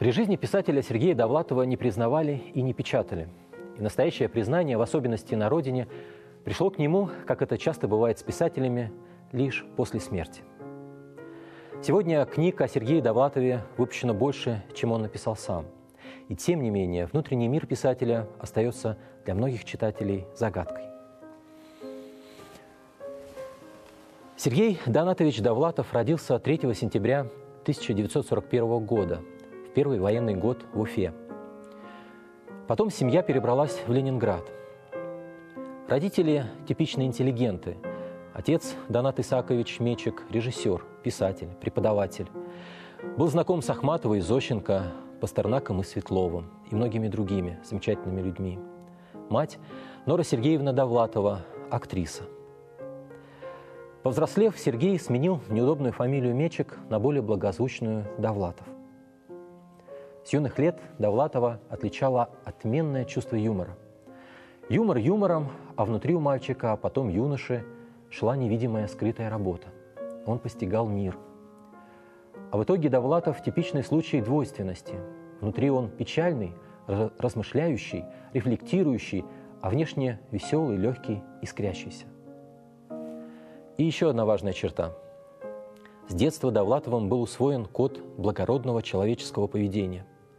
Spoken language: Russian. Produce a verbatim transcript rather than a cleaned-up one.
При жизни писателя Сергея Довлатова не признавали и не печатали. И настоящее признание, в особенности на родине, пришло к нему, как это часто бывает с писателями, лишь после смерти. Сегодня книг о Сергее Довлатове выпущено больше, чем он написал сам. И тем не менее, внутренний мир писателя остается для многих читателей загадкой. Сергей Донатович Довлатов родился третьего сентября тысяча девятьсот сорок первого года, в первый военный год в Уфе. Потом семья перебралась в Ленинград. Родители – типичные интеллигенты. Отец Донат Исаакович Мечик – режиссер, писатель, преподаватель. Был знаком с Ахматовой, Зощенко, Пастернаком и Светловым и многими другими замечательными людьми. Мать – Нора Сергеевна Довлатова, актриса. Повзрослев, Сергей сменил неудобную фамилию Мечик на более благозвучную Довлатов. С юных лет Довлатова отличало отменное чувство юмора. Юмор юмором, а внутри у мальчика, а потом юноши, шла невидимая скрытая работа. Он постигал мир. А в итоге Довлатов – типичный случай двойственности. Внутри он печальный, размышляющий, рефлектирующий, а внешне веселый, легкий, искрящийся. И еще одна важная черта. С детства Довлатовым был усвоен код благородного человеческого поведения.